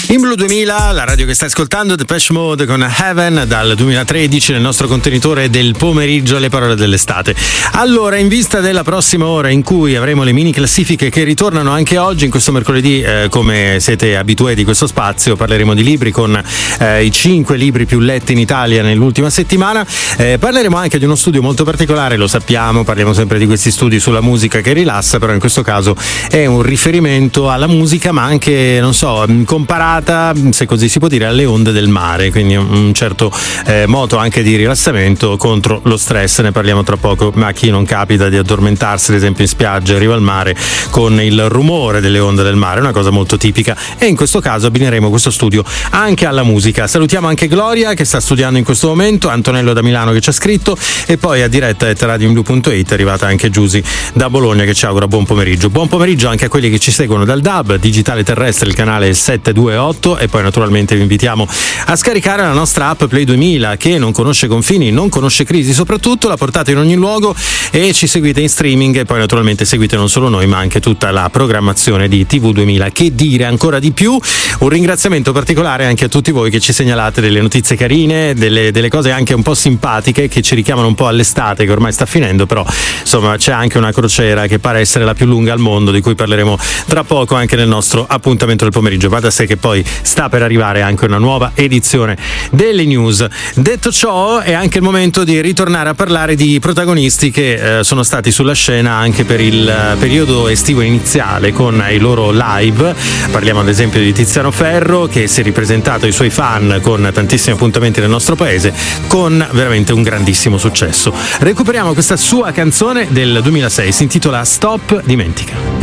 In Blu 2000, la radio che stai ascoltando, Depeche Mode con Heaven, dal 2013 nel nostro contenitore del pomeriggio, le parole dell'estate. Allora, in vista della prossima ora in cui avremo le mini classifiche che ritornano anche oggi, in questo mercoledì, come siete abituati di questo spazio, parleremo di libri con i 5 libri più letti in Italia nell'ultima settimana. Parleremo anche di uno studio molto particolare, lo sappiamo, parliamo sempre di questi studi sulla musica che rilassa, però in questo caso è un riferimento alla musica, ma anche, non so, comparata, se così si può dire, alle onde del mare, quindi un certo moto anche di rilassamento contro lo stress. Ne parliamo tra poco, ma a chi non capita di addormentarsi ad esempio in spiaggia, arriva al mare con il rumore delle onde del mare, una cosa molto tipica, e in questo caso abbineremo questo studio anche alla musica. Salutiamo anche Gloria che sta studiando in questo momento, Antonello da Milano che ci ha scritto, e poi a diretta@radioinblu.it è arrivata anche Giusy da Bologna che ci augura buon pomeriggio. Buon pomeriggio anche a quelli che ci seguono dal DAB digitale terrestre, il canale 728, e poi naturalmente vi invitiamo a scaricare la nostra app Play 2000 che non conosce confini, non conosce crisi, soprattutto la portate in ogni luogo e ci seguite in streaming, e poi naturalmente seguite non solo noi ma anche tutta la programmazione di TV 2000. Che dire ancora di più? Un ringraziamento particolare anche a tutti voi che ci segnalate delle notizie carine, delle cose anche un po' simpatiche che ci richiamano un po' all'estate che ormai sta finendo, però insomma c'è anche una crociera che pare essere la più lunga al mondo, di cui parleremo tra poco anche nel nostro appuntamento del pomeriggio. Va da sé che poi sta per arrivare anche una nuova edizione delle news. Detto ciò, è anche il momento di ritornare a parlare di protagonisti che sono stati sulla scena anche per il periodo estivo iniziale con i loro live. Parliamo ad esempio di Tiziano Ferro, che si è ripresentato ai suoi fan con tantissimi appuntamenti nel nostro paese con veramente un grandissimo successo. Recuperiamo questa sua canzone del 2006, si intitola Stop Dimentica.